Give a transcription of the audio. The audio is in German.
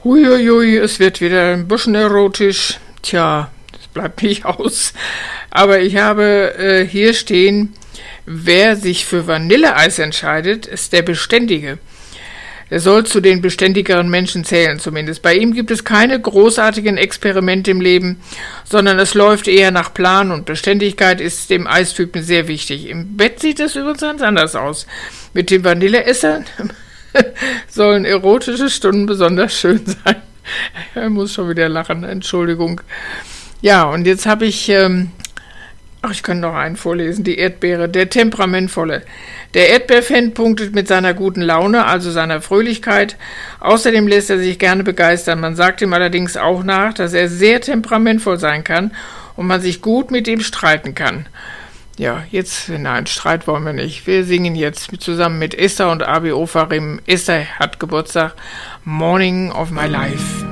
Huiuiui, es wird wieder ein bisschen erotisch. Tja, das bleibt nicht aus. Aber ich habe hier stehen, wer sich für Vanilleeis entscheidet, ist der Beständige. Er soll zu den beständigeren Menschen zählen zumindest. Bei ihm gibt es keine großartigen Experimente im Leben, sondern es läuft eher nach Plan und Beständigkeit ist dem Eistypen sehr wichtig. Im Bett sieht es übrigens ganz anders aus. Mit dem Vanilleesser sollen erotische Stunden besonders schön sein. Er muss schon wieder lachen, Entschuldigung. Ja, und jetzt habe ich... ich kann noch einen vorlesen, die Erdbeere, der Temperamentvolle. Der Erdbeerfan punktet mit seiner guten Laune, also seiner Fröhlichkeit. Außerdem lässt er sich gerne begeistern. Man sagt ihm allerdings auch nach, dass er sehr temperamentvoll sein kann und man sich gut mit ihm streiten kann. Ja, nein, Streit wollen wir nicht. Wir singen jetzt zusammen mit Esther und Abi Ofarim. Esther hat Geburtstag. Morning of my life.